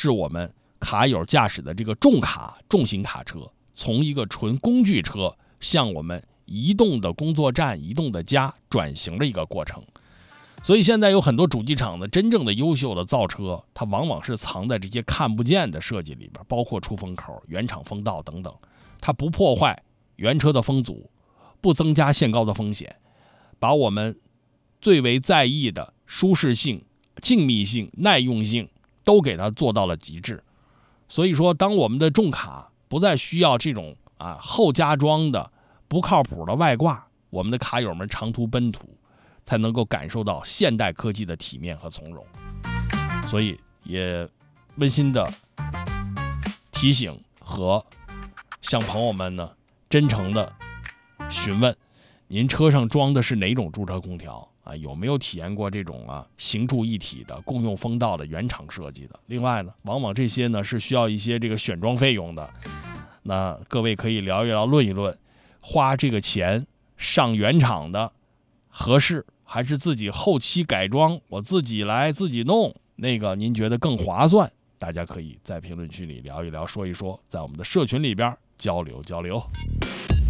是我们卡友驾驶的这个重型卡车，从一个纯工具车向我们移动的工作站、移动的家转型的一个过程。所以现在有很多主机厂呢，真正的优秀的造车，它往往是藏在这些看不见的设计里边，包括出风口、原厂风道等等，它不破坏原车的风阻，不增加限高的风险，把我们最为在意的舒适性、静谧性、耐用性都给它做到了极致。所以说，当我们的重卡不再需要这种后加装的不靠谱的外挂，我们的卡友们长途奔途才能够感受到现代科技的体面和从容。所以也温馨的提醒和向朋友们呢真诚的询问，您车上装的是哪种驻车空调有没有体验过这种行住一体的共用风道的原厂设计的？另外呢，往往这些呢是需要一些这个选装费用的，那各位可以聊一聊、论一论，花这个钱上原厂的合适，还是自己后期改装，我自己来自己弄，那个您觉得更划算？大家可以在评论区里聊一聊、说一说，在我们的社群里边交流交流。